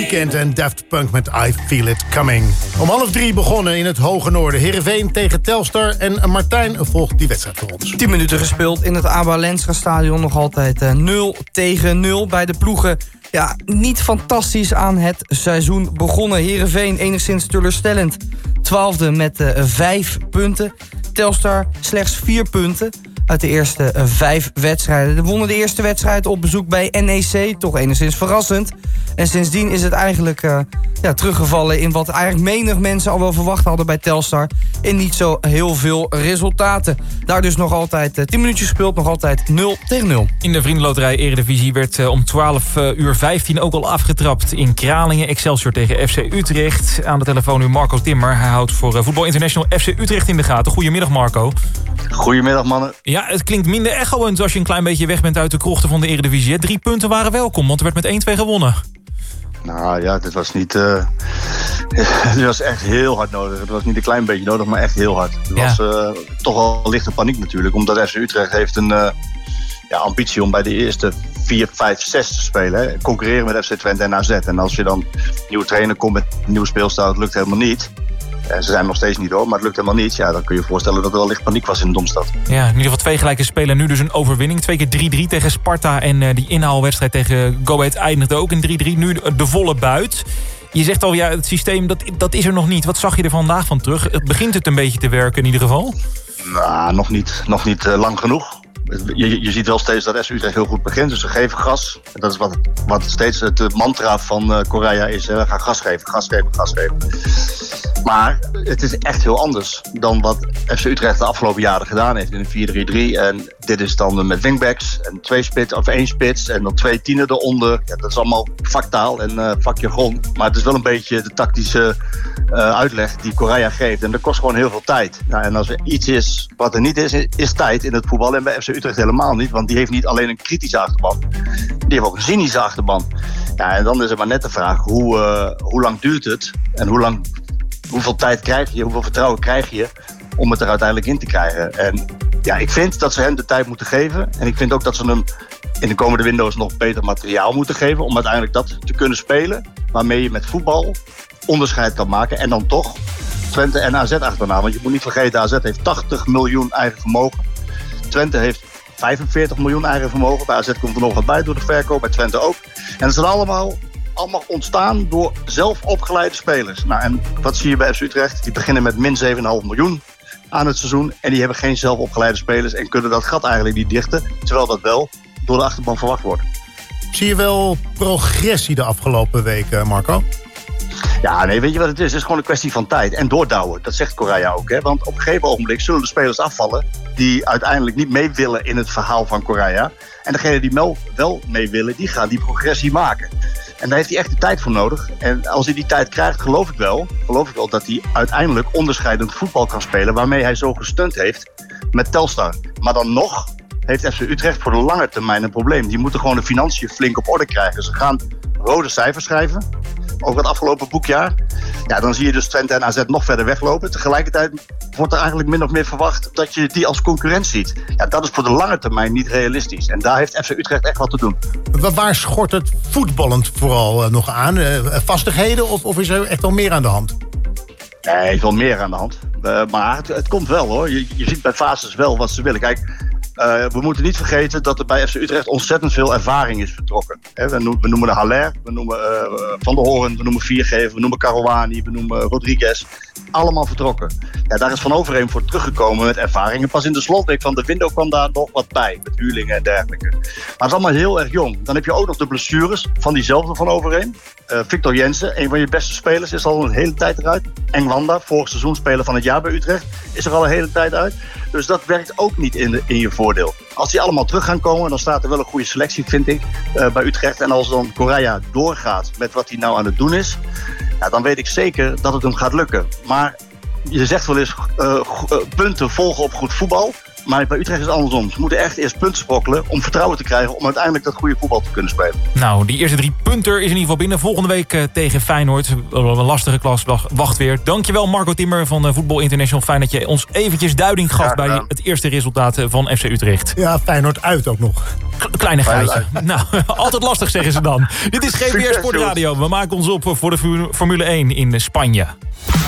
Weekend en Daft Punk met I Feel It Coming. Om 2:30 begonnen in het hoge noorden. Heerenveen tegen Telstar en Martijn volgt die wedstrijd voor ons. 10 minuten gespeeld in het ABA Lenstra stadion. Nog altijd 0-0 bij de ploegen. Ja, niet fantastisch aan het seizoen begonnen. Heerenveen enigszins teleurstellend. 12e met 5 punten. Telstar slechts 4 punten uit de eerste 5 wedstrijden. Ze wonnen de eerste wedstrijd op bezoek bij NEC. Toch enigszins verrassend. En sindsdien is het eigenlijk teruggevallen in wat eigenlijk menig mensen al wel verwacht hadden bij Telstar. En niet zo heel veel resultaten. Daar dus nog altijd 10 minuutjes gespeeld, nog altijd 0-0. In de Vriendenloterij Eredivisie werd om 12:15 ook al afgetrapt in Kralingen. Excelsior tegen FC Utrecht. Aan de telefoon nu Marco Timmer. Hij houdt voor Voetbal International FC Utrecht in de gaten. Goedemiddag Marco. Goedemiddag mannen. Ja, het klinkt minder echoend als je een klein beetje weg bent uit de krochten van de Eredivisie. 3 punten waren welkom, want er werd met 1-2 gewonnen. Nou ja, dit was niet... dit was echt heel hard nodig. Het was niet een klein beetje nodig, maar echt heel hard. Het was toch wel lichte paniek natuurlijk. Omdat FC Utrecht heeft een ambitie om bij de eerste 4, 5, 6 te spelen. Hè. Concurreren met FC Twente en AZ. En als je dan nieuwe trainer komt met een nieuwe speelstijl, dat lukt helemaal niet. Ze zijn nog steeds niet hoor, maar het lukt helemaal niet. Ja, dan kun je je voorstellen dat er wel licht paniek was in de Domstad. Ja, in ieder geval 2 gelijke spelen. Nu dus een overwinning. 2 keer 3-3 tegen Sparta. En die inhaalwedstrijd tegen Go Ahead eindigde ook in 3-3. Nu de volle buit. Je zegt al, ja, het systeem, dat is er nog niet. Wat zag je er vandaag van terug? Het begint het een beetje te werken in ieder geval? Nou, nog niet lang genoeg. Je ziet wel steeds dat FC Utrecht heel goed begint. Dus ze geven gas. Dat is wat steeds het mantra van Correa is. Ga gas geven. Maar het is echt heel anders dan wat FC Utrecht de afgelopen jaren gedaan heeft in een 4-3-3. En dit is dan met wingbacks en 2 spits of 1 spits en dan 2 tienen eronder. Ja, dat is allemaal vaktaal en vakjargon. Maar het is wel een beetje de tactische uitleg die Correa geeft. En dat kost gewoon heel veel tijd. Nou, en als er iets is wat er niet is tijd in het voetbal. En bij FC Utrecht helemaal niet, want die heeft niet alleen een kritische achterban. Die heeft ook een cynische achterban. Ja, en dan is het maar net de vraag, hoe lang duurt het? En hoeveel tijd krijg je, hoeveel vertrouwen krijg je om het er uiteindelijk in te krijgen? En ja, ik vind dat ze hem de tijd moeten geven. En ik vind ook dat ze hem in de komende windows nog beter materiaal moeten geven om uiteindelijk dat te kunnen spelen, waarmee je met voetbal onderscheid kan maken. En dan toch Twente en AZ achterna. Want je moet niet vergeten, AZ heeft 80 miljoen eigen vermogen. Twente heeft 45 miljoen eigen vermogen. Bij AZ komt er nog wat bij door de verkoop, bij Twente ook. En dat zijn allemaal ontstaan door zelf opgeleide spelers. Nou, en wat zie je bij FC Utrecht? Die beginnen met min 7,5 miljoen aan het seizoen. En die hebben geen zelf opgeleide spelers en kunnen dat gat eigenlijk niet dichten. Terwijl dat wel door de achterban verwacht wordt. Zie je wel progressie de afgelopen weken, Marco? Ja, nee, weet je wat het is? Het is gewoon een kwestie van tijd. En doordouwen, dat zegt Correa ook. Hè? Want op een gegeven ogenblik zullen de spelers afvallen die uiteindelijk niet mee willen in het verhaal van Correa. En degenen die wel mee willen, die gaan die progressie maken. En daar heeft hij echt de tijd voor nodig. En als hij die tijd krijgt, geloof ik wel dat hij uiteindelijk onderscheidend voetbal kan spelen, waarmee hij zo gesteund heeft met Telstar. Maar dan nog heeft FC Utrecht voor de lange termijn een probleem. Die moeten gewoon de financiën flink op orde krijgen. Ze gaan rode cijfers schrijven, ook het afgelopen boekjaar. Ja, dan zie je dus Twente en AZ nog verder weglopen. Tegelijkertijd wordt er eigenlijk min of meer verwacht dat je die als concurrent ziet. Ja, dat is voor de lange termijn niet realistisch. En daar heeft FC Utrecht echt wat te doen. Waar schort het voetballend vooral nog aan? Vastigheden of is er echt wel meer aan de hand? Nee, er is wel meer aan de hand. Maar het komt wel hoor. Je ziet bij fases wel wat ze willen. Kijk, we moeten niet vergeten dat er bij FC Utrecht ontzettend veel ervaring is vertrokken. We noemen de Haller, we noemen Van der Hoorn, we noemen Viergever, we noemen Caruani, we noemen Rodriguez. Allemaal vertrokken. Ja, daar is Van Overheem voor teruggekomen met ervaring. En pas in de slotweek van de window kwam daar nog wat bij. Met huurlingen en dergelijke. Maar het is allemaal heel erg jong. Dan heb je ook nog de blessures van diezelfde Van Overheem. Victor Jensen, een van je beste spelers, is al een hele tijd eruit. Engwanda, vorig seizoen speler van het jaar bij Utrecht, is er al een hele tijd uit. Dus dat werkt ook niet in je voordeel. Als die allemaal terug gaan komen, dan staat er wel een goede selectie, vind ik, bij Utrecht. En als dan Correa doorgaat met wat hij nou aan het doen is, ja, dan weet ik zeker dat het hem gaat lukken. Maar je zegt wel eens, punten volgen op goed voetbal. Maar bij Utrecht is het andersom. Ze moeten echt eerst punten sprokkelen om vertrouwen te krijgen om uiteindelijk dat goede voetbal te kunnen spelen. Nou, die eerste 3 punter is in ieder geval binnen. Volgende week tegen Feyenoord. Een lastige klas wacht weer. Dankjewel Marco Timmer van Voetbal International. Fijn dat je ons eventjes duiding gaf bij het eerste resultaat van FC Utrecht. Ja, Feyenoord uit ook nog. Kleine geitje. Nou, altijd lastig zeggen ze dan. Dit is GBR Sport Radio. We maken ons op voor de Formule 1 in Spanje.